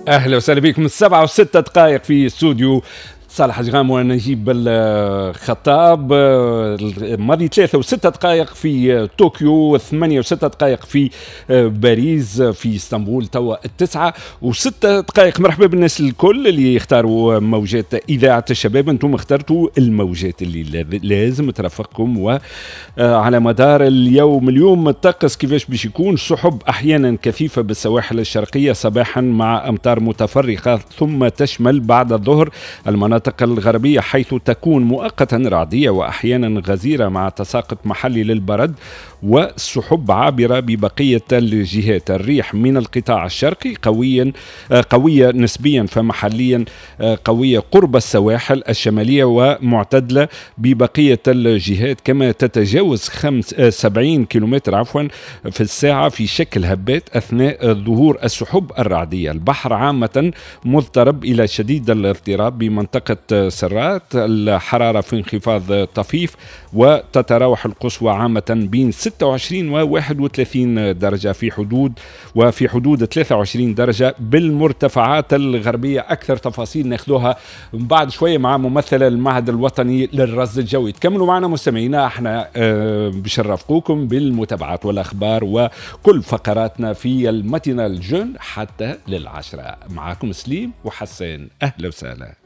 اهلا وسهلا بكم. 7:06 في استوديو صالح جغام ونجيب الخطاب. ماضي 3:06 في طوكيو، 8:06 في باريس، في اسطنبول توا 9:06. مرحبا بالناس الكل اللي يختاروا موجات إذاعة الشباب. انتم اخترتوا الموجات اللي لازم ترافقكم. وعلى مدار اليوم الطقس كيفاش باش يكون؟ سحب احيانا كثيفة بالسواحل الشرقية صباحا مع امطار متفرقة، ثم تشمل بعد الظهر المناطق الغربية حيث تكون مؤقتا رعدية وأحيانا غزيرة مع تساقط محلي للبرد والسحب عابرة ببقية الجهات. الريح من القطاع الشرقي قوية نسبيا، فمحليا قوية قرب السواحل الشمالية ومعتدلة ببقية الجهات، كما تتجاوز 70 كيلومتر في الساعة في شكل هبات أثناء ظهور السحب الرعدية. البحر عامة مضطرب إلى شديد الاضطراب بمنطقة سرات. الحرارة في انخفاض طفيف، وتتراوح القصوى عامة بين 26 و 31 درجة وفي حدود 23 درجة بالمرتفعات الغربية. أكثر تفاصيل ناخذوها بعد شوية مع ممثل المعهد الوطني للرصد الجوي. تكملوا معنا مستمعينا، احنا باش نرافقوكم بالمتابعات والأخبار وكل فقراتنا في الماتينال جون حتى لل10. معاكم سليم وحسين، أهلا وسهلا.